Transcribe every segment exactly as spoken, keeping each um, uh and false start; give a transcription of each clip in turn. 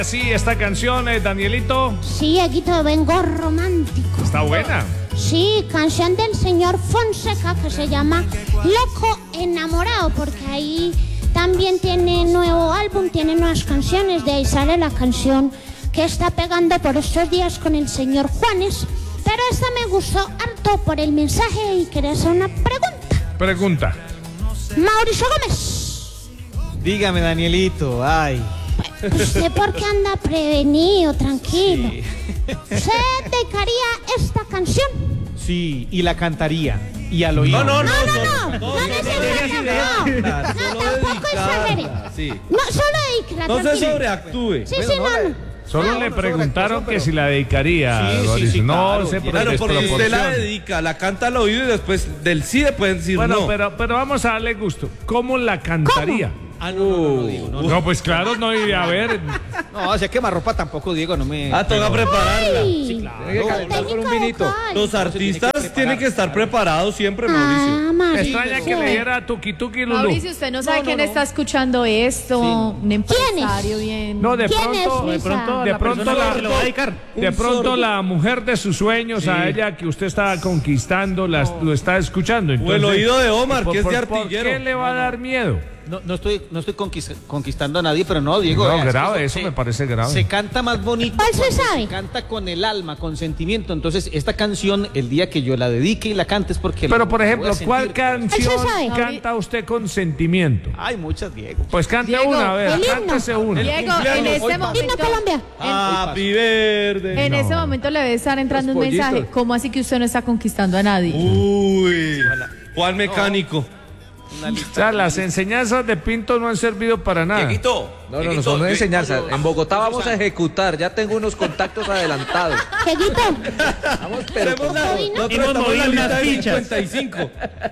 Sí, esta canción, eh, Danielito. Sí, Dieguito, vengo romántico. Está buena. Sí, canción del señor Fonseca que se llama Loco Enamorado, porque ahí también tiene nuevo álbum, tiene nuevas canciones, de ahí sale la canción que está pegando por estos días con el señor Juanes, pero esta me gustó harto por el mensaje y quería hacer una pregunta. Pregunta. Mauricio Gómez. Dígame, Danielito, ay. ¿Usted por qué anda prevenido, tranquilo? Sí. ¿Usted dedicaría esta canción? Sí, y la cantaría. Y al oído. No, no, no, no, no, no, no, tampoco exagere. No, solo dedíquela. No se sobreactúe. Sí, sí, no, no. Solo le preguntaron que si la dedicaría. Sí, sí, sí, no claro, se Claro, porque usted la dedica, la canta al oído y después del sí le pueden decir bueno, no. pero, pero vamos a darle gusto. ¿Cómo la cantaría? ¿Cómo? Ah, no, no, no, no, digo, no, no. No, pues claro, no iba a ver. No, o sea, quemarropa tampoco, Diego, no me... Ah, toca prepararla. Sí, claro. Tiene que calentar con un vinito. Los artistas tienen que estar preparados siempre, Mauricio. Ah, Me Mauricio. extraña que le diera tuki tuki Lulú. Mauricio, usted no sabe No, no, quién no. está escuchando esto, un empresario bien. No, de ¿Quién pronto, es, de Luisa? pronto, de pronto la, se lo va a dedicar. de Un pronto sordo. la mujer de sus sueños, a ella que usted está conquistando, la- lo está escuchando. O el Entonces, oído de Omar, ¿por- que es de por- ¿Por artillero. qué le va a dar miedo? No, no estoy, no estoy conquist- conquistando a nadie, pero no, Diego. No, vea, es que grave, eso se- me parece grave. Se canta más bonito. ¿Cuál se cuando sabe? Se canta con el alma, con sentimiento. Entonces, esta canción, el día que yo la dedique y la cante es porque... Pero la- por la ejemplo, voy a ¿cuál sentir. canción Eso sabe. canta usted con sentimiento? Hay muchas, Diego. Pues cante Diego, una, a ver, el himno. cántese una. Diego, en cumpleaños, este hoy Himno momento, Colombia. Happy verde. en ese momento le debe estar entrando un Los pollitos. mensaje. ¿Cómo así que usted no está conquistando a nadie? Uy. Juan Mecánico. Una O lista. sea, las enseñanzas de Pinto no han servido para nada. Dieguito, No, no, no Dieguito, son yo- enseñanzas. yo- En Bogotá yo- vamos a ejecutar. Ya tengo unos contactos adelantados. Dieguito, Vamos, pero Tenemos la- Hoy no. nosotros Hemos estamos en la movido lista unas de fichas. cincuenta y cinco.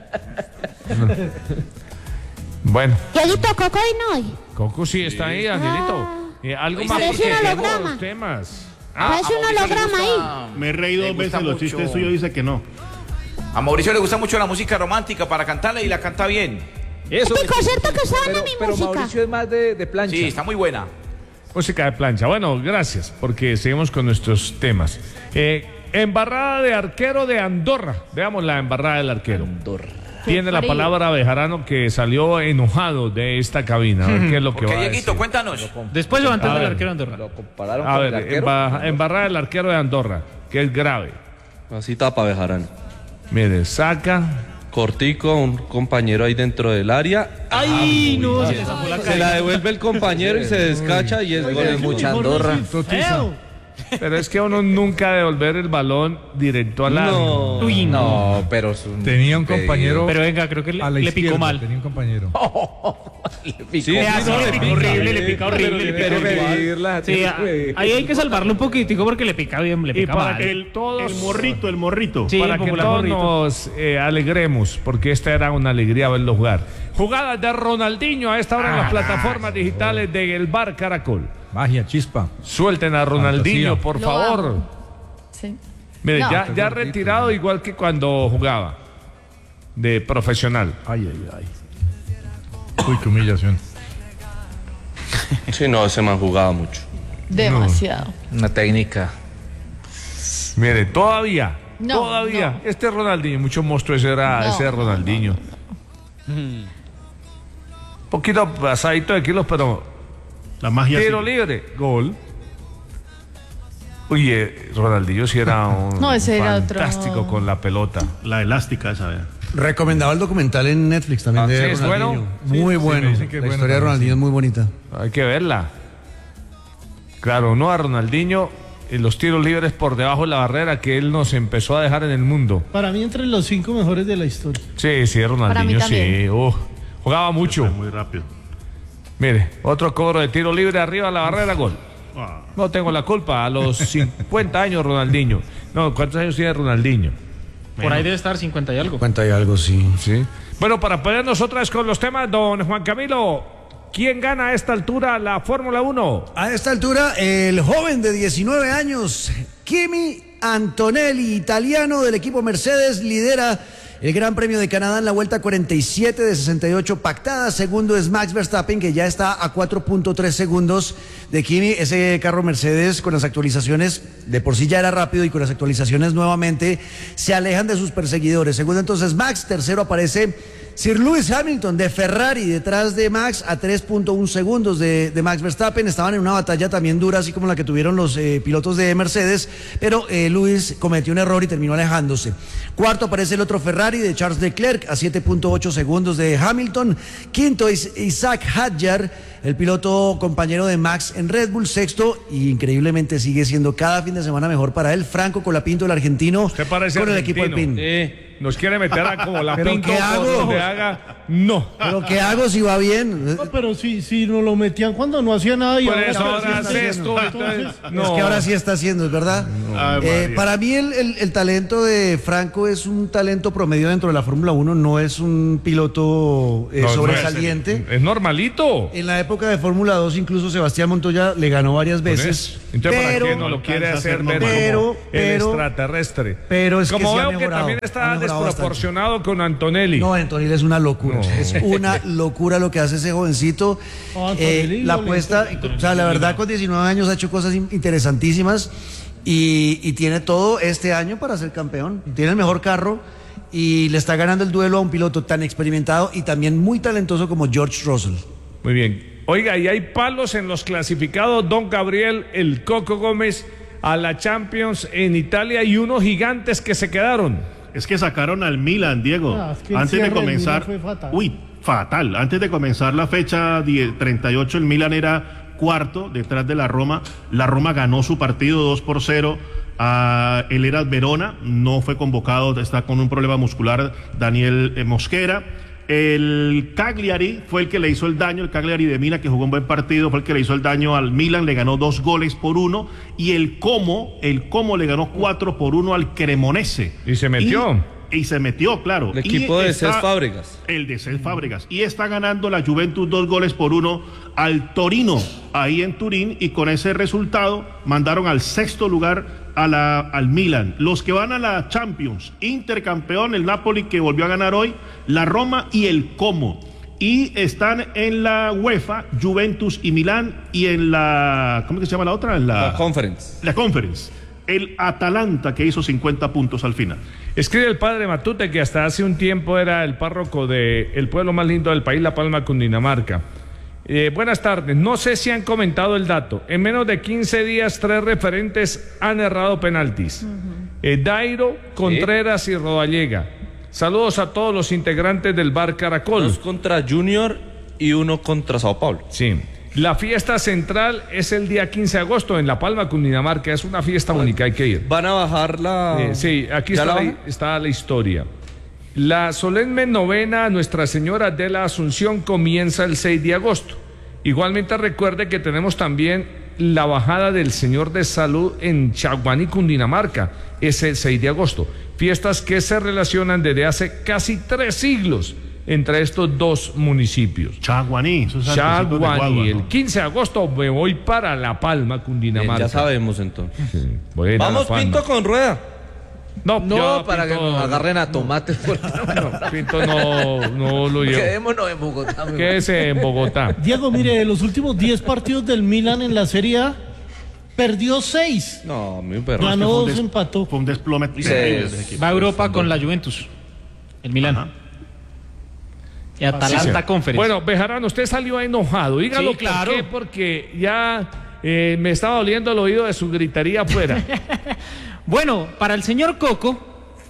Bueno, Dieguito, Coco y no hoy. Coco sí está ahí, Angelito. Eh, algo más Parece porque un tengo holograma. los temas. Parece un holograma ahí. Me he reído Le dos gusta veces, los mucho. chistes suyos dice que no. A Mauricio le gusta mucho la música romántica para cantarla y la canta bien. Eso. Tico, ¿cierto que saben pero, de mi pero música? Mauricio es más de, de plancha. Sí, está muy buena. Música de plancha. Bueno, gracias, porque seguimos con nuestros temas. Eh, embarrada de arquero de Andorra. Veamos la embarrada del arquero. Andorra. Tiene la frío. palabra Bejarano, que salió enojado de esta cabina. A ver qué es lo que Ok, va a Dieguito, decir. cuéntanos. Después yo antes A del ver. arquero Andorra. Lo compararon A con el ver, arquero. emba- embarrada del arquero de Andorra, que es grave. Así tapa Bejarán. Mire, saca. Cortico, un compañero ahí dentro del área. ¡Ay, no! Se la devuelve el compañero y se descacha y es gol. Es mucha Andorra. Pero es que uno nunca devolver el balón directo al área. No. Uy, no. No, pero es un Tenía un pedido. compañero Pero venga, creo que le, a la le izquierda, picó mal. tenía un compañero. Sí, Sí, sí, así no, le pica horrible, le pica horrible, le pica Tiene que horrible. medirla, Sí, tiene a- que medirla. ahí hay que salvarlo un poquitico porque le pica bien, le Y pica para mal. que El, todos, el morrito, el morrito. Sí, para el que popular todos morrito. nos eh, alegremos, porque esta era una alegría verlo jugar. Jugadas de Ronaldinho a esta hora en las plataformas digitales del Bar Caracol. Magia, chispa. Suelten a Ronaldinho, Fantasía. por Lo favor. amo. Sí. Mire, No. ya, ya retirado igual que cuando jugaba de profesional. Ay, ay, ay. Uy, qué humillación. Sí, no, ese man jugaba mucho. Demasiado. Una técnica. Mire, todavía, No, todavía, no. este Ronaldinho, mucho monstruo ese era No, ese no, Ronaldinho. Poquito pasadito de kilos, pero La magia. tiro sigue. libre, gol. Oye, Ronaldinho sí era un No, ese era otro. fantástico con la pelota. La elástica esa, vea. Recomendaba el documental en Netflix también Ah, de sí, ¿es Ronaldinho. bueno? Muy Sí, sí, bueno. me dicen que es La bueno historia de también, Ronaldinho sí. es muy bonita. Hay que verla. Claro, no a Ronaldinho en los tiros libres por debajo de la barrera que él nos empezó a dejar en el mundo. Para mí, entre los cinco mejores de la historia. Sí, sí, Ronaldinho, Para mí sí. también. Uh, jugaba mucho. Fue muy rápido. Mire, otro cobro de tiro libre arriba de la barrera, gol. Ah, No tengo la culpa. A los cincuenta años, Ronaldinho. No, ¿cuántos años tiene Ronaldinho? Por ahí debe estar cincuenta y algo. Cuenta y algo, sí. Sí. Bueno, para ponernos otra vez con los temas, don Juan Camilo, ¿quién gana a esta altura la Fórmula uno? A esta altura, el joven de diecinueve años, Kimi Antonelli, italiano del equipo Mercedes, lidera El Gran Premio de Canadá en la vuelta cuarenta y siete de sesenta y ocho pactada. Segundo es Max Verstappen, que ya está a cuatro punto tres segundos de Kimi. Ese carro Mercedes con las actualizaciones, de por sí ya era rápido y con las actualizaciones nuevamente se alejan de sus perseguidores. Segundo entonces Max, tercero aparece Sir Lewis Hamilton de Ferrari, detrás de Max a tres punto uno segundos de, de Max Verstappen. Estaban en una batalla también dura, así como la que tuvieron los eh, pilotos de Mercedes, pero eh, Lewis cometió un error y terminó alejándose. Cuarto aparece el otro Ferrari de Charles Leclerc a siete punto ocho segundos de Hamilton. Quinto es Isaac Hadjar, el piloto compañero de Max en Red Bull. Sexto, y increíblemente sigue siendo cada fin de semana mejor para él, Franco Colapinto, el argentino, ¿Usted parece con el argentino? equipo Alpine. Sí. Nos quiere meter a como la ¿Pero pinto qué hago? donde haga. No. ¿Pero qué hago si va bien? No, pero si, si nos lo metían cuando no hacía nada y Por ahora, eso sí ahora está hace haciendo. esto. Entonces, No. Es que ahora sí está haciendo, es verdad. Ay, Eh, María. para mí el, el- el talento de Franco es un talento promedio dentro de la Fórmula uno, no es un piloto eh, No, no sobresaliente. es, es normalito. En la época de Fórmula dos incluso Sebastián Montoya le ganó varias Por veces. eso. Entonces, ¿para pero, qué no lo quiere alcanza a hacer ser ver normal. Pero- como el pero- extraterrestre? pero es que como sí ha veo mejorado, que también ha está mejorado desproporcionado con Antonelli. No, Antonelli es una locura. No. Es una locura lo que hace ese jovencito. Oh, Eh, Antonelli, la no le apuesta, interesa. o sea, la verdad, con diecinueve años ha hecho cosas in- interesantísimas y, y tiene todo este año para ser campeón. Tiene el mejor carro y le está ganando el duelo a un piloto tan experimentado y también muy talentoso como George Russell. Muy bien. Oiga, y hay palos en los clasificados. Don Gabriel, el Coco Gómez, a la Champions en Italia y unos gigantes que se quedaron. Es que sacaron al Milan, Diego. Ah, es que el antes cierre de del comenzar. Milan fue fatal. Uy, fatal. Antes de comenzar la fecha diez, treinta y ocho, el Milan era cuarto detrás de la Roma. La Roma ganó su partido dos por cero. Uh, el Eras Verona no fue convocado, está con un problema muscular, Daniel eh, Mosquera. El Cagliari fue el que le hizo el daño, el Cagliari de Mina, que jugó un buen partido, fue el que le hizo el daño al Milan, le ganó dos goles por uno, y el Como, el Como le ganó cuatro por uno al Cremonese. Y se metió. Y, y se metió, claro. El equipo Y de está- Cés Fábregas. El de Cés Fábregas. Y está ganando la Juventus dos goles por uno al Torino, ahí en Turín, y con ese resultado mandaron al sexto lugar a la, al Milan. Los que van a la Champions, Inter campeón, el Napoli que volvió a ganar hoy, la Roma y el Como. Y están en la UEFA, Juventus y Milán, y en la, ¿cómo que se llama la otra? En la, La Conference. la Conference. El Atalanta, que hizo cincuenta puntos al final. Escribe el padre Matute, que hasta hace un tiempo era el párroco del pueblo más lindo del país, La Palma, Cundinamarca. Eh, buenas tardes. No sé si han comentado el dato. En menos de quince días, tres referentes han errado penaltis. Eh, Dairo, Contreras y Rodallega. Saludos a todos los integrantes del Bar Caracol. Dos contra Junior y uno contra Sao Paulo. Sí. La fiesta central es el día quince de agosto en La Palma, Cundinamarca. Es una fiesta única, hay que ir. Van a bajar la... Eh, sí, aquí ¿Ya está la la, bajan? está la historia. La solemne novena a Nuestra Señora de la Asunción comienza el seis de agosto. Igualmente recuerde que tenemos también la bajada del Señor de Salud en Chaguaní, Cundinamarca, ese seis de agosto. Fiestas que se relacionan desde hace casi tres siglos entre estos dos municipios. Chaguaní, esos antecitos de Guagua, Chaguaní, ¿no? el quince de agosto me voy para La Palma, Cundinamarca. Bien, ya sabemos entonces. Sí, voy a ir a Vamos, La Palma. Pinto con rueda. No, No, ya para que Pinto- nos agarren a tomates. por- No, Pinto no, no lo llevo. Quedémonos en Bogotá. mi Quédese en Bogotá. Diego, mire, de los últimos diez partidos del Milan en la Serie A, perdió seis. No, mi perro. Ganó fue un dos, des- empató. Fue un desplome Y terrible se- del equipo. Va a Europa con la Juventus, el Milan. Ajá. Y Atalanta Conference. Bueno, Bejarano, usted salió enojado. Dígalo Sí, claro. por qué, porque ya eh, me estaba doliendo el oído de su gritería afuera. Bueno, para el señor Coco,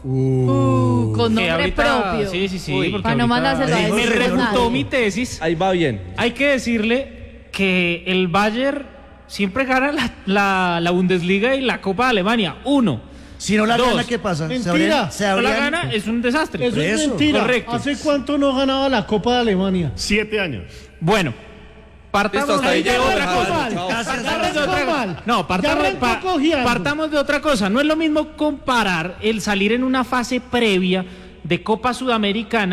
Uh, con que nombre ahorita- propio. Sí, sí, sí. Uy, porque para no ahorita mandárselo a me decir refutó nadie. mi tesis. Ahí va bien. Hay que decirle que el Bayern siempre gana la, la, la Bundesliga y la Copa de Alemania. Uno. Si no la Dos. gana, ¿qué pasa? Mentira. habrían- Si Si no la habrían- gana es un desastre. Eso es eso, mentira. correcto. ¿Hace cuánto no ganaba la Copa de Alemania? Siete años. Bueno, partamos Listo, hasta de ahí llegó, otra Alejandro. cosa. Chao. Partamos de arrancó otra mal. cosa. No, partamos, Ya arrancó pa- cojeando. partamos de otra cosa. No es lo mismo comparar el salir en una fase previa de Copa Sudamericana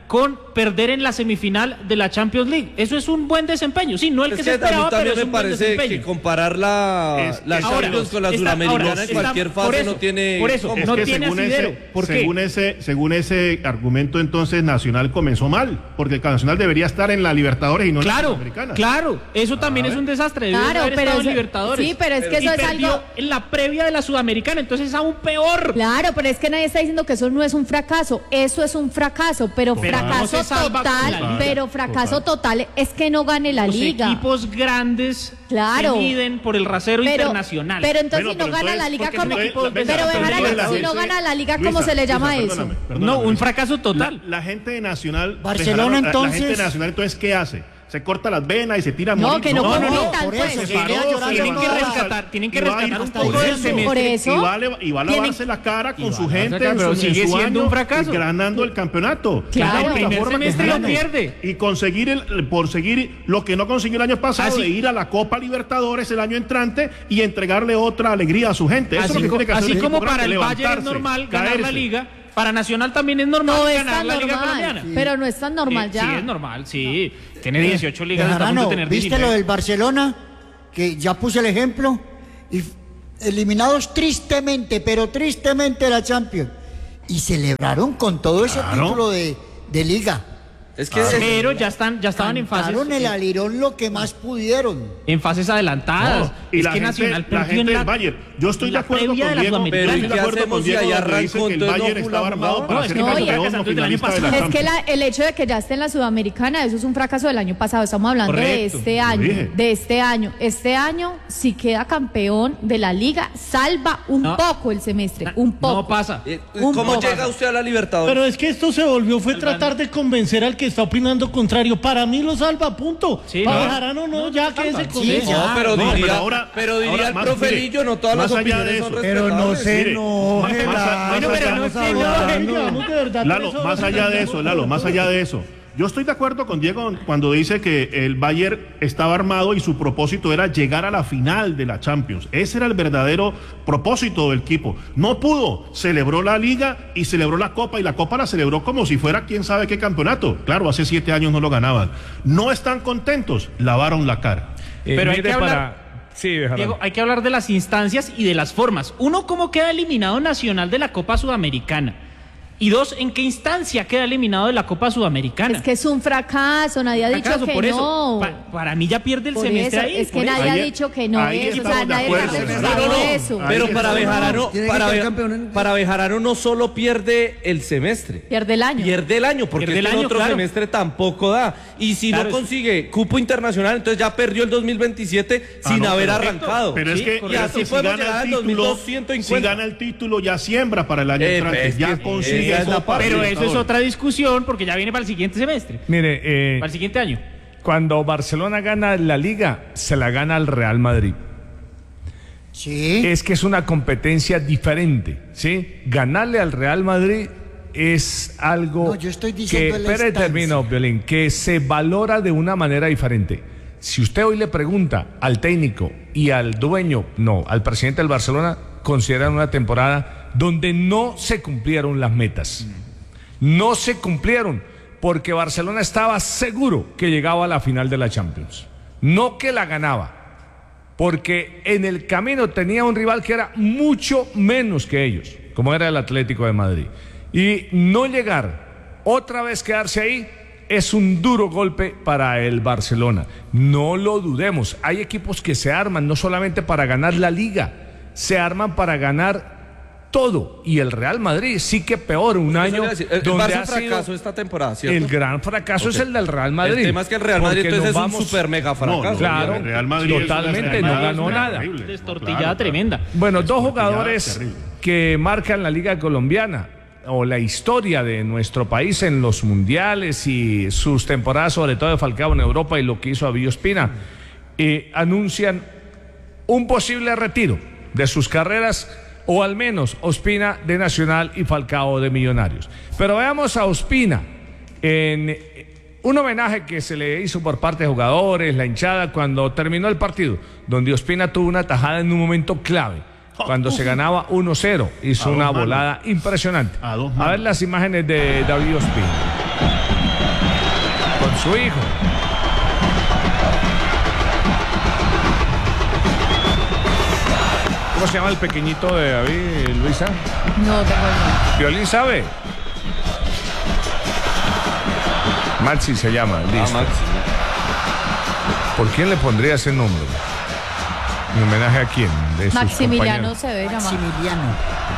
con perder en la semifinal de la Champions League. Eso es un buen desempeño. Sí, no el Es que, que se esperaba, a mí también pero es me un buen parece desempeño. que comparar la, Es- la es- Champions ahora, con la está- Suramericana ahora, en está- cualquier por fase eso, no tiene... por eso, Es no que tiene según asidero. ese, ¿Por qué? según ese, según ese argumento, entonces Nacional comenzó mal, porque Nacional debería estar en la Libertadores y no en la Claro, Sudamericana. claro, eso también A es ver. un desastre. Debió Claro, haber pero estado en eso- Libertadores. sí, pero es que Y eso es perdió algo- en la previa de la Sudamericana, entonces es aún peor. Claro, pero es que nadie está diciendo que eso no es un fracaso. Eso es un fracaso, pero Pero no fracaso se salva con total, la liga. pero fracaso total es que no gane la Los liga. equipos grandes Claro. se miden por el rasero Pero, internacional. pero entonces Bueno, si no pero gana la entonces, liga, porque ¿cómo? son equipos Venga, Pero pero déjala- entonces la si no gente- gana la liga, ¿cómo Luisa, se le llama Luisa, eso? perdóname, perdóname, No, un Luisa. fracaso total. La, la gente de Nacional. Barcelona, dejaron- la- entonces- La gente de Nacional, entonces, ¿qué hace? Se corta las venas y se tira a No, morir. que no no, compitan, por pues. eso, Se se paró, queda se llorando Tienen que va a- rescatar, tienen que y va a ir rescatar un hasta poco del eso. semestre. Por eso. Y va a, le- y va a Tienen- lavarse la cara con Y su va a gente lavarse la en cara, su, pero en sigue su siendo año un fracaso. y ganando el campeonato. Claro. Es la El única primer forma que semestre lo gane. pierde. Y conseguir el, por seguir lo que no consiguió el año pasado, Así- de ir a la Copa Libertadores el año entrante y entregarle otra alegría a su gente. Eso es Así, lo que co- tiene que hacer así el equipo como para grande, el Bayern es levantarse, normal ganar la caerse. liga, para Nacional también es normal No es ganar tan la liga normal, colombiana. pero no es tan normal Sí, ya. Sí, es normal, sí. Tiene dieciocho ligas, está a Bejarano, punto de tener ¿viste diecinueve. lo del Barcelona? Que ya puse el ejemplo. Y f- eliminados tristemente, pero tristemente de la Champions. Y celebraron con todo ese Claro. título de, de liga. Es que... Pero ya están, ya estaban en fases, Cantaron el alirón lo que más pudieron. en fases adelantadas. No, y es la que gente, Nacional la perdió gente en del la, Bayern. Yo estoy en de la acuerdo previa con de la Diego. Sudamericana. Pero ¿y estoy de qué acuerdo hacemos con si Diego ahí donde dice arrancó? que el Entonces no Bayern estaba jugamos armado nada. para No, es ser que no, el ya campeón que o Santos del año finalista de la pasado. Es que Champions. la- el hecho de que ya esté en la Sudamericana, eso es un fracaso del año pasado. Estamos hablando de Correcto, este lo año. dije. De este año. Este año, si queda campeón de la liga, salva un No. poco el semestre. Un poco. No pasa. Eh, Un ¿Cómo poco. llega usted a la Libertadores? Pero es que esto se volvió, fue tratar de convencer al que está opinando contrario. Para mí lo salva, punto. Sí, Para no. Bejarano no, ya que ese con Sí, eso. ya. No, pero No, diría, pero ahora- pero diría ahora el más, profe mire, Lillo, no todas las más allá de opiniones eso. son Pero no respetables. se Mire, enoje, más- más- la- más Bueno, pero allá- no Estamos se enoje. hablando, digamos, de verdad, por Lalo, eso más no allá de estamos eso, Lalo, más allá de eso. Yo estoy de acuerdo con Diego cuando dice que el Bayern estaba armado y su propósito era llegar a la final de la Champions. Ese era el verdadero propósito del equipo. No pudo, celebró la liga y celebró la Copa, y la Copa la celebró como si fuera quién sabe qué campeonato. Claro, hace siete años no lo ganaban. No están contentos, lavaron la cara. Eh, Pero hay mire que hablar- para- Sí, Bejarano. Diego, hay que hablar de las instancias y de las formas. Uno, cómo queda eliminado Nacional de la Copa Sudamericana. Y dos, ¿en qué instancia queda eliminado de la Copa Sudamericana? Es que es un fracaso, nadie ha dicho Fracaso, que por eso, no. pa- para mí ya pierde el Por semestre eso, ahí. es que por eso. nadie ha Ahí- dicho que no ahí es, o sea, estamos de nadie acuerdo, ha Fernando. pensado No, no, no. eso. Ahí Pero para está. Bejarano, Tiene que para, quedar Beja- campeón en- para Bejarano no solo pierde el semestre, Pierde el año. pierde el año, porque Pierde el es que el año, otro claro. semestre tampoco da. Y si Claro, no es- consigue cupo internacional, entonces ya perdió el dos mil veintisiete Ah, sin no, haber pero- arrancado. Pero es Sí, que, y pero es así que si podemos gana llegar el al título, dos mil doscientos si cincuenta. gana el título ya siembra para el año Eh, entrante, es ya que consigue esa es la Copa parte. Pero eso es Libertadores. otra discusión porque ya viene para el siguiente semestre, Mire, eh, para el siguiente año. cuando Barcelona gana la liga, se la gana al Real Madrid. Sí. Es que es una competencia diferente, ¿sí? Ganarle al Real Madrid es algo No, yo estoy diciendo que, la espere, instancia. termino, Violín, que se valora de una manera diferente. Si usted hoy le pregunta al técnico y al dueño, no, al presidente del Barcelona, consideran una temporada donde no se cumplieron las metas. No se cumplieron porque Barcelona estaba seguro que llegaba a la final de la Champions, no que la ganaba. Porque en el camino tenía un rival que era mucho menos que ellos, como era el Atlético de Madrid. Y no llegar, otra vez quedarse ahí, es un duro golpe para el Barcelona. No lo dudemos, hay equipos que se arman no solamente para ganar la Liga, se arman para ganar todo. Y el Real Madrid sí que peor, un Eso año le iba a decir, el donde Barça ha sido fracasó esta temporada, ¿cierto? el gran fracaso Ok. es el del Real Madrid. El tema es que el Real Madrid Porque entonces nos es un vamos- super mega fracaso. No, no, Claro, el Real Madrid es una totalmente, no desgraciada, ganó es nada. terrible. Destortillada Claro, tremenda. Bueno, dos Destortillada, jugadores terrible. que marcan la liga colombiana o la historia de nuestro país en los mundiales y sus temporadas, sobre todo de Falcao en Europa y lo que hizo Avillo Ospina, eh, anuncian un posible retiro de sus carreras, o al menos Ospina de Nacional y Falcao de Millonarios. Pero veamos a Ospina en un homenaje que se le hizo por parte de jugadores, la hinchada, cuando terminó el partido, donde Ospina tuvo una tajada en un momento clave, cuando se ganaba uno cero, hizo A dos una manos. volada impresionante. A dos A ver manos. las imágenes de David Ospina. su hijo. ¿Cómo se llama el pequeñito de David, Luisa? No tengo el nombre. ¿Violín sabe? Maxi se llama, listo. Ah, Maxi. ¿Por quién le pondría ese nombre? ¿En homenaje a quién? De sus Maximiliano compañeros. se debe llamar. Maximiliano.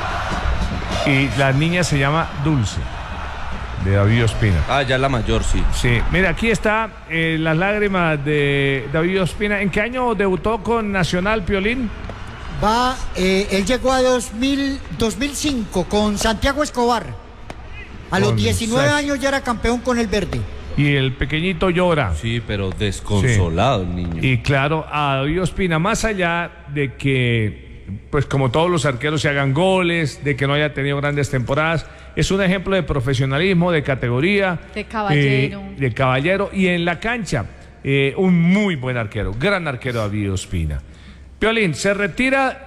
Y la niña se llama Dulce, de David Ospina. Ah, ya la mayor, sí. Sí, mira, aquí está eh, las lágrimas de David Ospina. ¿En qué año debutó con Nacional, Piolín? Va, eh, él llegó a dos mil, dos mil cinco con Santiago Escobar. A los Con diecinueve Sachi. años ya era campeón con el verde. Y el pequeñito llora. Sí, pero desconsolado Sí. el niño. Y claro, a David Ospina, más allá de que, pues como todos los arqueros se hagan goles, de que no haya tenido grandes temporadas, es un ejemplo de profesionalismo, de categoría. De caballero. eh, de caballero. Y en la cancha, eh, un muy buen arquero, gran arquero David Ospina. Piolín, se retira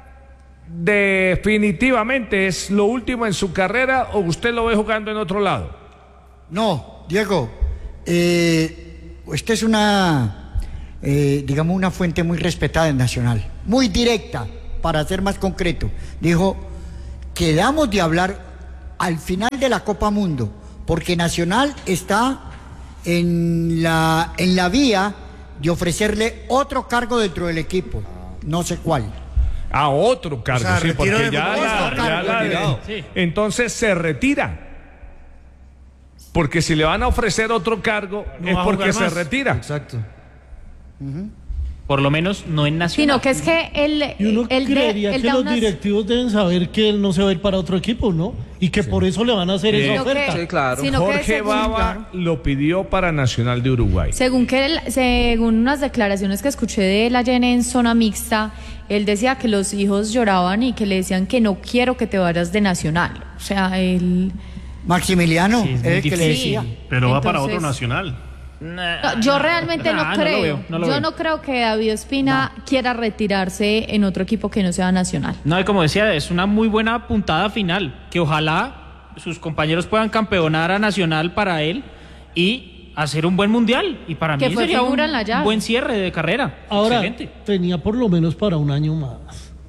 definitivamente, ¿es lo último en su carrera o usted lo ve jugando en otro lado? No, Diego, eh, esta es una, eh, digamos, una fuente muy respetada en Nacional, muy directa, para ser más concreto. Dijo, quedamos de hablar al final de la Copa Mundo, porque Nacional está en la, en la vía de ofrecerle otro cargo dentro del equipo, no sé cuál. A otro cargo, O sea, sí, retiro porque de ya, fútbol. la, Otro ya cargo, la- retirado. Sí. entonces se retira. Porque si le van a ofrecer otro cargo No es va a porque jugar se más. retira. Exacto. Por lo menos no en Nacional. Sino que es que él, Y uno él de- creería él que da los unas- directivos deben saber que él no se va a ir para otro equipo, ¿no? Y que por eso le van a hacer esa Sino que- oferta. Sí, claro. sino que Jorge según- Baba lo pidió para Nacional de Uruguay. Según que él- según unas declaraciones que escuché de él ayer en zona mixta, él decía que los hijos lloraban y que le decían que no quiero que te vayas de Nacional. O sea, él Maximiliano, Sí, es muy es el que le difícil. decía. Pero va para Entonces- otro nacional. No, yo realmente no Nah, no lo creo. veo, no lo yo veo. no creo que David Ospina quiera retirarse en otro equipo que no sea Nacional. No, y como decía, es una muy buena puntada final, que ojalá sus compañeros puedan campeonar a Nacional para él y hacer un buen mundial. Y para Que mí fue sería un figura en la llave. buen cierre de carrera. Ahora, Excelente. tenía por lo menos para un año más.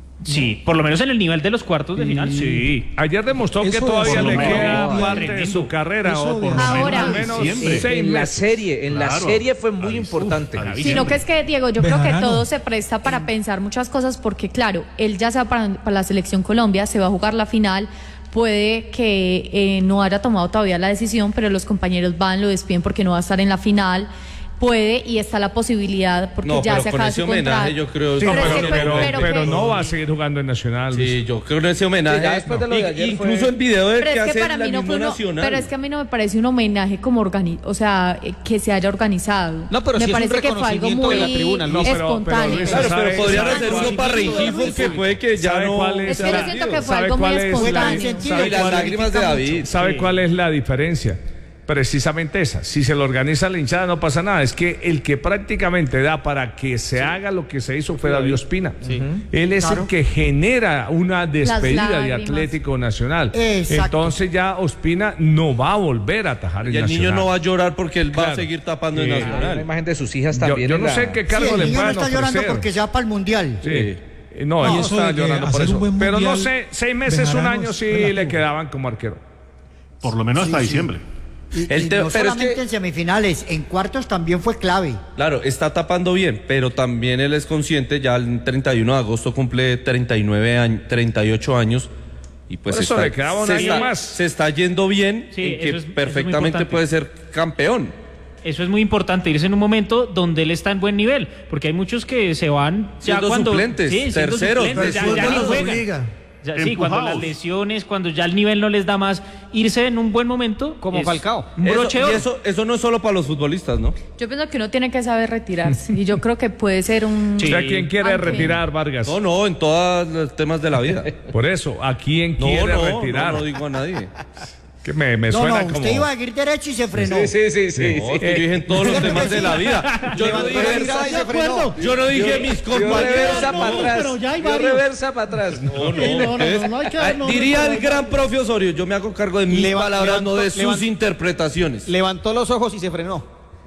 Sí, por lo menos en el nivel de los cuartos de final, sí. Ayer demostró que Eso todavía por lo le menos. queda No, parte de tremendo. su carrera, Eso o por de- lo menos, Ahora. al menos Siempre. seis En la meses. serie, en la Claro. serie fue muy Ahí, importante. uf, ahí. Sino que es que, Diego, yo creo que Verano. todo se presta para pensar muchas cosas porque, claro, él ya se va para, para la Selección Colombia, se va a jugar la final, puede que eh, no haya tomado todavía la decisión, pero los compañeros van, lo despiden porque no va a estar en la final. Puede y está la posibilidad porque No, ya pero se con acaba ese su contrato. homenaje yo creo... Sí, Pero pero, es que- pero- pero- pero pero- no va a seguir jugando en Nacional. Sí, yo creo que ese homenaje... Sí, ya después de lo de Y- ayer incluso fue- el video de Pero que es que hace para la mí no misma fue uno, Nacional. pero es que a mí no me parece un homenaje como organi o sea, eh, que se haya organizado. No, pero me sí es un parece que fue algo reconocimiento muy de la tribuna, ¿no? No, pero- pero espontáneo. Luis, Claro, ¿sabe- pero podrían sabe hacer cuál- uno para Rengifo que puede que ya ¿Sabe no... cuál es Es que yo la- siento que fue ¿sabe algo muy cuál es la- espontáneo. sabe Y las cuál es- lágrimas de David. ¿Sabe cuál es la diferencia? Precisamente esa. Si se lo organiza la hinchada no pasa nada. Es que el que prácticamente da para que se haga lo que se hizo fue David Ospina. Él es el que genera una despedida de lágrimas. Atlético Nacional. Exacto. Entonces ya Ospina no va a volver a atajar el Y el niño Nacional. no va a llorar porque él va Claro. a seguir tapando Sí. en La Nacional. imagen de sus hijas Yo, también. yo en no la- sé qué Sí, cargo el le niño no puedan está llorando ofrecer. porque se va para el mundial. Sí. Eh, No, él Y no eso está de que llorando por hacer un eso. buen Pero no mundial, sé, seis meses, un Bejarano año es sí relativo. le quedaban como arquero. Por lo menos hasta Sí, sí. diciembre. Y, El y te- no pero es solamente que- en semifinales, en cuartos también fue clave. Claro, está tapando bien, pero también él es consciente, ya el treinta y uno de agosto cumple treinta y nueve años, treinta y ocho años, y pues Por eso está- le quedaba un se, año está, más. se está yendo bien, Sí, en que eso es- eso es muy perfectamente importante. puede ser campeón. Eso es muy importante, irse en un momento donde él está en buen nivel, porque hay muchos que se van ya Siendo cuando suplentes, sí, siendo terceros, suplentes, ya, Fútbol ya ni los juegan. obliga. Ya, sí, cuando las Empujados. lesiones, cuando ya el nivel no les da más, irse en un buen momento. Como es Falcao. Un Eso, broche de y oro. eso, eso no es solo para los futbolistas, ¿no? Yo pienso que uno tiene que saber retirarse y yo creo que puede ser un Sí. ¿A quién quiere Aunque- retirar, Vargas? No, no, en todos los temas de la vida. Por eso, ¿a quién No, quiere no, retirar? no, no digo a nadie. Que me, me No, suena no, como... usted iba a ir derecho y se frenó. Sí, sí, sí, sí. No, es que yo dije en todos los temas de la vida. Yo no dije, ¿De acuerdo? yo no dije mis Dio compañeros. reversa no, para atrás. pero ya hay Dio varios. reversa para atrás. No, no, Sí, no, no, es- no, no hay que Ah, dar nombres, diría pero el hay gran varios. profe Osorio, yo me hago cargo de mis Leva- palabras, no de levantó- sus levantó- interpretaciones. Levantó los ojos y se frenó.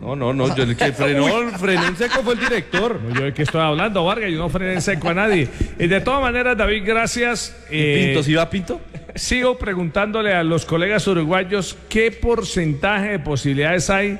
No, no, no, yo el que frenó, frenó en seco fue el director. No, yo de qué estoy hablando, Vargas, yo no frené en seco a nadie. Y de todas maneras, David, gracias. Eh, ¿Pinto, sí va Pinto? Sigo preguntándole a los colegas uruguayos qué porcentaje de posibilidades hay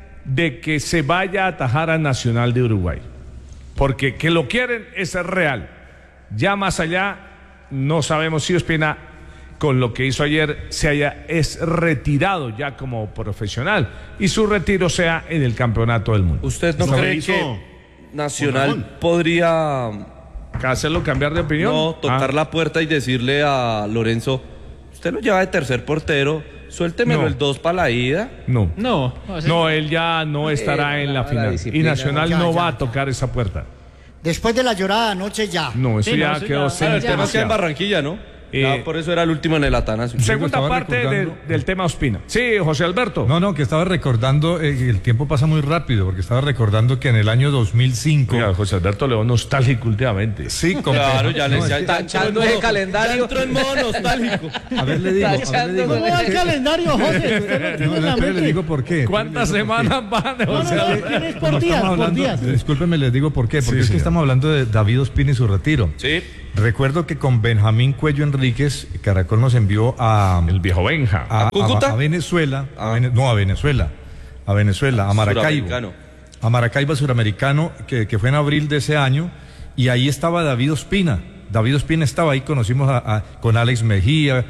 de que se vaya a atajar a Nacional de Uruguay. Porque que lo quieren es real. Ya más allá, no sabemos si Ospina, con lo que hizo ayer, se haya es retirado ya como profesional y su retiro sea en el Campeonato del Mundo. ¿Usted no cree que Nacional podría hacerlo cambiar de opinión? No, tocar Ah. la puerta y decirle a Lorenzo, usted lo lleva de tercer portero, suéltemelo No. el dos para la ida. No. No, No, él ya no estará Eh, en la la final. Y disciplina, Nacional ya, no ya, va a tocar esa puerta. Después de la llorada anoche ya. No, eso ya quedó Ah, el tema es que en sentenciado. Barranquilla, ¿no? Eh, Ya por eso era el último en el Atanasio. Segunda estaba parte del, recordando- del tema Ospina. Sí, José Alberto. No, no, que estaba recordando, eh, el tiempo pasa muy rápido, porque estaba recordando que en el año dos mil cinco... Oiga, José Alberto León nostálgico últimamente. Sí, con- Claro, ya le No, ya, es que- ya Tachando entró en ese modo- calendario. ya entró en modo nostálgico. A ver, le digo, a ver, le Tachando digo. ¿Cómo va el calendario, José? Usted lo No, tiene en no, la espere, le mente. digo por qué. ¿Cuántas semanas van, No, José no, no, Alberto? tienes por Como días, estamos por hablando, días. discúlpeme, les digo por qué, porque Sí, es que señor. estamos hablando de David Ospina y su retiro. Sí. Recuerdo que con Benjamín Cuello Enríquez, Caracol nos envió a, El viejo Benja. a, ¿A Cúcuta? a- a Venezuela, a Ah. Vene- no a Venezuela, a Venezuela, a Maracaibo, Suramericano. a Maracaibo Suramericano, que, que fue en abril de ese año, y ahí estaba David Ospina. David Ospina estaba ahí, conocimos a- a- con Alex Mejía,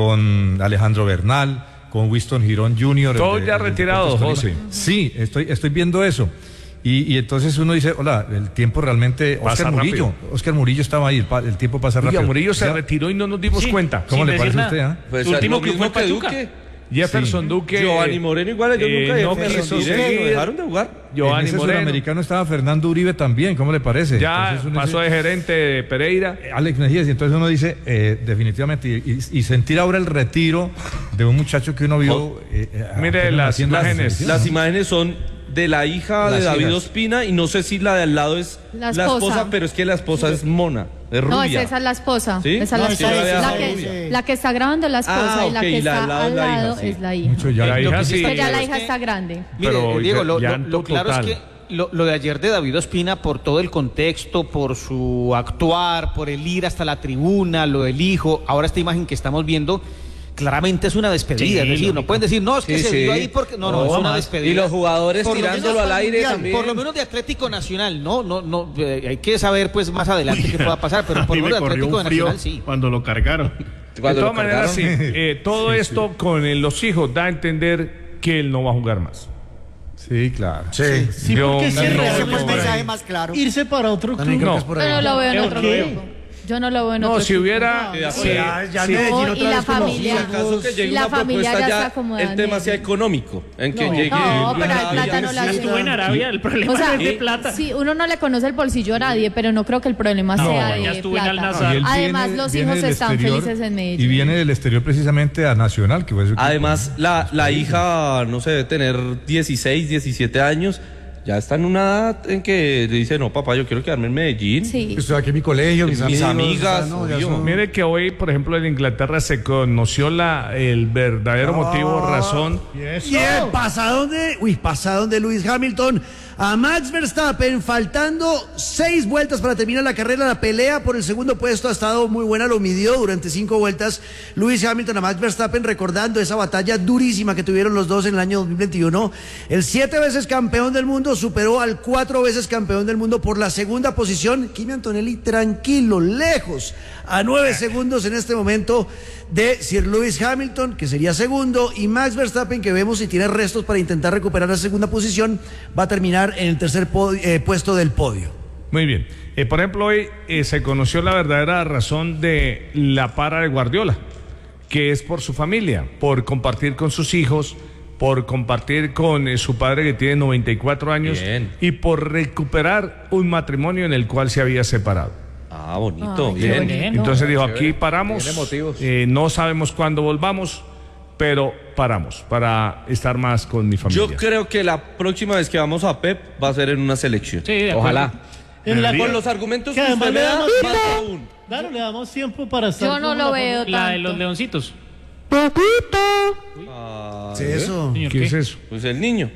con Alejandro Bernal, con Winston Girón junior el Todos de- ya el de retirados, Deportes Tolima. José. Sí, estoy, estoy viendo eso. Y, y entonces uno dice, hola, el tiempo realmente... Pasa Oscar Murillo, rápido. Oscar Murillo estaba ahí, el, pa- el tiempo pasa Oiga, rápido. Murillo se Ya- retiró y no nos dimos Sí. cuenta. ¿Cómo sin le decir parece a nada. usted? ah? Pues Su último lo club mismo fue que Pachuca. Duque. Jefferson Duque. Giovanni Moreno igual, ellos eh, nunca no dejaron quiso de seguir, seguir. dejaron de jugar. Giovanni en ese Moreno. sudamericano estaba Fernando Uribe también, ¿cómo le parece? Ya Entonces uno pasó dice, de gerente de Pereira. Alex Mejías, y entonces uno dice, eh, definitivamente, y, y- y sentir ahora el retiro de un muchacho que uno vio... eh, eh, Mire apenas las haciendo la imágenes. selección, Las ¿no? imágenes son de la hija Las de David hijas. Ospina y no sé si la de al lado es La la esposa. esposa, pero es que la esposa es mona, es rubia. No, es esa es la esposa. ¿Sí? Esa es No, la es que esposa. la de La abajo que, rubia. la que está grabando es la esposa Ah, y la ok, que y la está al lado al es la hija, lado sí. es la hija. Mucho ya. La hija sí. Pero ya la es hija que- está grande. Mire, Pero eh, Diego, lo, lo- llanto lo claro total. es que lo, lo de ayer de David Ospina, por todo el contexto, por su actuar, por el ir hasta la tribuna, lo del hijo, ahora esta imagen que estamos viendo, claramente es una despedida. Sí, es decir, no lógico. pueden decir, no, es que Sí, se sí. dio ahí porque. No, no, No, es una más. despedida. Y los jugadores Por lo tirándolo menos al para el aire Mundial, también. Por lo menos de Atlético Nacional, no, no, no. eh, hay que saber, pues, más adelante qué pueda pasar, pero A por mí lo me menos de corrió Atlético un frío Nacional sí. cuando lo cargaron. De Cuando todas lo maneras, sí, cargaron. eh, todo esto con eh, los hijos da a entender que él no va a jugar más. Sí, claro. Sí. Sí, Yo porque si es no- real, Ese fue el no- mensaje más claro. irse para otro También club. creo No. que es por Yo ahí. no lo veo en ¿Por otro qué? grupo. Yo no lo veo en No, otro si equipo. hubiera. No, sí, Ya, ya sí. Medellín No, otra y la vez como familia. Si acaso que llegue La una familia propuesta ya ya, está acomodada el en tema sea Medellín. económico, en que No. llegue No, pero el Arabia. plata no la Sí, estuvo en Arabia, el problema O sea, es de plata. sí, uno no le conoce el bolsillo a nadie, pero no creo que el problema No, sea ya de estuvo en Al plata. Nassr. Y él Además, viene- los viene hijos del están exterior felices en Medellín. Y viene del exterior precisamente a Nacional, que fue su equipo. Además, la, la hija, no sé, debe tener dieciséis, diecisiete años. Ya está en una edad en que dice, no, papá, yo quiero quedarme en Medellín. Sí. Estoy aquí en mi colegio, mis, Mis amigos, amigas, o sea, no, ya obvio. son- Mire que hoy, por ejemplo, en Inglaterra se conoció la, el verdadero motivo, razón. Y el pasadón de, uy, pasadón de Lewis Hamilton a Max Verstappen, faltando seis vueltas para terminar la carrera. La pelea por el segundo puesto ha estado muy buena, lo midió durante cinco vueltas Lewis Hamilton a Max Verstappen, recordando esa batalla durísima que tuvieron los dos en el año dos mil veintiuno. El siete veces campeón del mundo superó al cuatro veces campeón del mundo por la segunda posición. Kimi Antonelli tranquilo, lejos, a nueve segundos en este momento de Sir Lewis Hamilton, que sería segundo, y Max Verstappen, que vemos si tiene restos para intentar recuperar la segunda posición, va a terminar en el tercer po- eh, puesto del podio. Muy bien. Eh, por ejemplo, hoy eh, se conoció la verdadera razón de la para de Guardiola, que es por su familia, por compartir con sus hijos, por compartir con eh, su padre que tiene noventa y cuatro años Bien. y por recuperar un matrimonio en el cual se había separado. Ah, bonito, Ay, qué bien. bonito. Entonces dijo, chévere. aquí paramos, Tiene motivos. eh, no sabemos cuándo volvamos, pero paramos para estar más con mi familia. Yo creo que la próxima vez que vamos a Pep va a ser en una selección. Sí, de acuerdo. Ojalá. En la Con los argumentos que que además usted le me da, damos más tiempo. aún. Claro, le damos tiempo para estar. Yo no con lo la veo familia. La de tanto. los leoncitos. ¿Qué es eso? Señor, ¿Qué es eso? Pues el niño.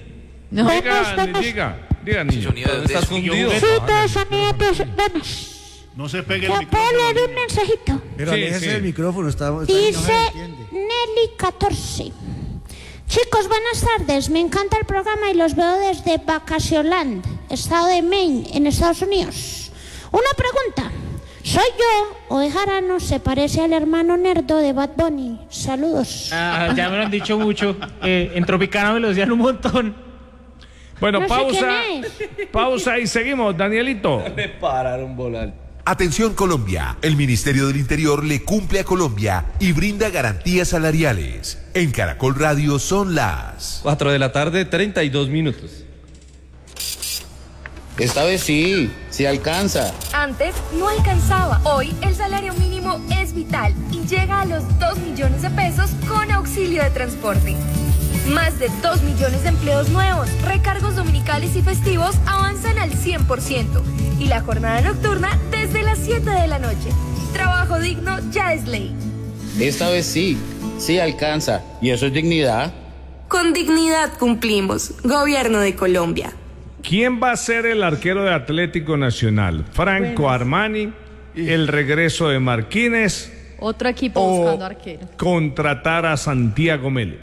No. Diga, diga, diga, niño. ¿Estás fundido? No se pegue ¿Te el micrófono. puedo leer un mensajito? Pero Sí, aléjese sí. del micrófono, está, está- Dice Nelly catorce. Chicos, buenas tardes. Me encanta el programa y los veo desde Vacacionland, estado de Maine, en Estados Unidos. Una pregunta. ¿Soy yo o Ejarano se parece al hermano nerdo de Bad Bunny? Saludos. Ah, ya me lo han dicho mucho. Eh, en Tropicana me lo decían un montón. Bueno, No sé pausa. quién Pausa y seguimos, Danielito. Me pararon volar. Atención Colombia, el Ministerio del Interior le cumple a Colombia y brinda garantías salariales. En Caracol Radio son las cuatro de la tarde, treinta y dos minutos. Esta vez sí, sí alcanza. Antes no alcanzaba. Hoy el salario mínimo es vital y llega a los dos millones de pesos con auxilio de transporte. Más de dos millones de empleos nuevos, recargos dominicales y festivos avanzan al cien por ciento y la jornada nocturna desde las siete de la noche. Trabajo digno ya es ley. Esta vez sí, sí alcanza. ¿Y eso es dignidad? Con dignidad cumplimos. Gobierno de Colombia. ¿Quién va a ser el arquero de Atlético Nacional? ¿Franco Armani? ¿El regreso de Marquínez? Otro equipo O buscando arquero. contratar a Santiago Mele.